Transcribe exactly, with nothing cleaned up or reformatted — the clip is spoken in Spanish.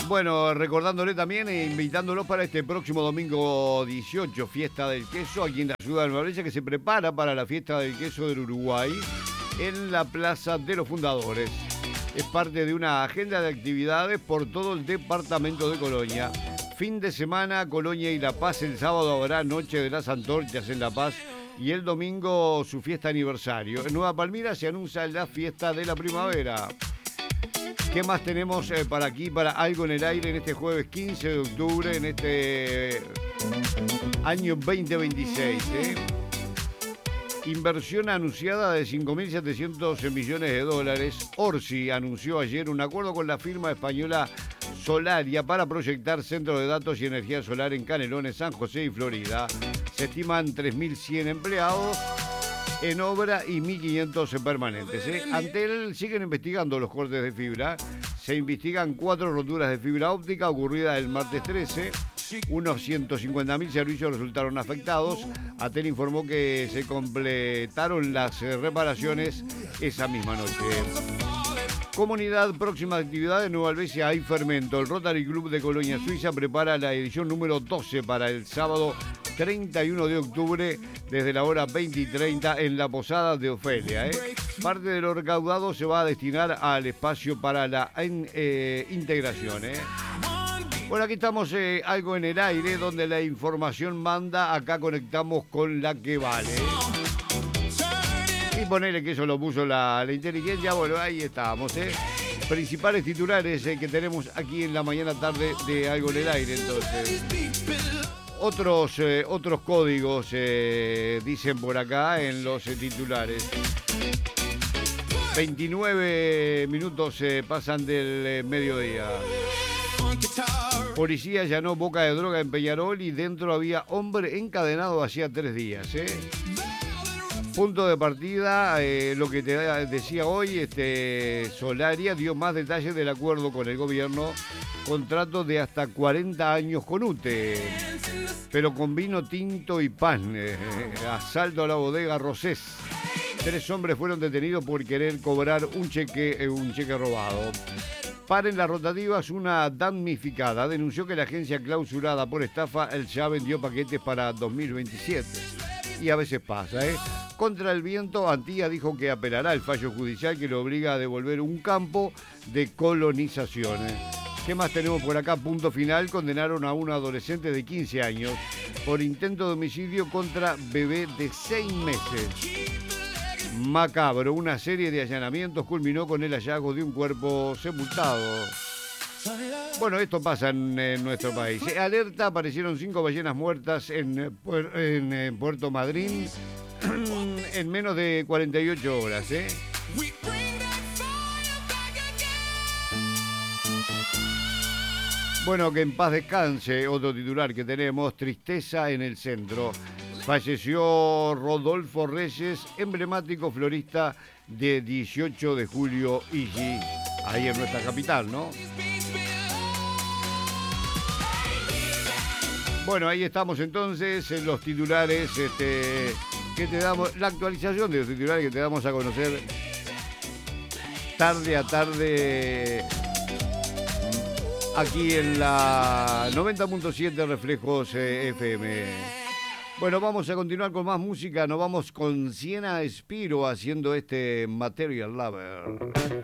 Bueno, recordándole también e invitándolos para este próximo domingo dieciocho, Fiesta del Queso, aquí en la ciudad de Nueva Brescia, que se prepara para la Fiesta del Queso del Uruguay en la Plaza de los Fundadores. Es parte de una agenda de actividades por todo el departamento de Colonia. Fin de semana, Colonia y La Paz. El sábado habrá Noche de las Antorchas en La Paz y el domingo su fiesta aniversario. En Nueva Palmira se anuncia la fiesta de la primavera. ¿Qué más tenemos eh, para aquí, para Algo en el Aire, en este jueves quince de octubre, en este año veinte veintiséis? ¿eh? Inversión anunciada de cinco mil setecientos millones de dólares. Orsi anunció ayer un acuerdo con la firma española Solaria para proyectar centros de datos y energía solar en Canelones, San José y Florida. Se estiman tres mil cien empleados en obra y mil quinientos permanentes. ¿eh? Antel siguen investigando los cortes de fibra. Se investigan cuatro roturas de fibra óptica ocurridas el martes trece. Unos ciento cincuenta mil servicios resultaron afectados. Antel informó que se completaron las reparaciones esa misma noche. Comunidad, próxima actividad de Nueva Albesia hay fermento. El Rotary Club de Colonia, Suiza, prepara la edición número doce para el sábado treinta y uno de octubre desde la hora veinte y treinta en la Posada de Ofelia. ¿eh? Parte de lo recaudado se va a destinar al espacio para la in, eh, integración. ¿eh? Bueno, aquí estamos eh, Algo en el Aire, donde la información manda. Acá conectamos con la que vale. Y ponele que eso lo puso la, la inteligencia. Bueno, ahí estamos. ¿eh? Principales titulares eh, que tenemos aquí en la mañana tarde de Algo en el Aire, entonces. Otros, eh, otros códigos eh, dicen por acá en los eh, titulares. veintinueve minutos eh, pasan del eh, mediodía. Policía allanó boca de droga en Peñarol y dentro había hombre encadenado hacía tres días. ¿eh? Punto de partida, eh, lo que te decía hoy, este, Solaria dio más detalles del acuerdo con el gobierno, contrato de hasta cuarenta años con U T E, pero con vino tinto y pan, eh, asalto a la bodega Rosés. Tres hombres fueron detenidos por querer cobrar un cheque, eh, un cheque robado. Paren las rotativas, una damnificada denunció que la agencia clausurada por estafa, el ya vendió paquetes para dos mil veintisiete. Y a veces pasa, ¿eh? Contra el viento, Antía dijo que apelará al fallo judicial que le obliga a devolver un campo de colonizaciones. ¿Qué más tenemos por acá? Punto final, condenaron a un adolescente de quince años por intento de homicidio contra bebé de seis meses. Macabro, una serie de allanamientos culminó con el hallazgo de un cuerpo sepultado. Bueno, esto pasa en, en nuestro país. Alerta, aparecieron cinco ballenas muertas en, en, en Puerto Madryn en menos de cuarenta y ocho horas. ¿eh? Bueno, que en paz descanse. Otro titular que tenemos, tristeza en el centro. Falleció Rodolfo Reyes, emblemático florista de dieciocho de julio, Igi, ahí en nuestra capital, ¿no? Bueno, ahí estamos entonces en los titulares este, que te damos, la actualización de los titulares que te damos a conocer tarde a tarde aquí en la noventa punto siete Reflejos eh, F M. Bueno, vamos a continuar con más música. Nos vamos con Siena Espiro haciendo este Material Lover.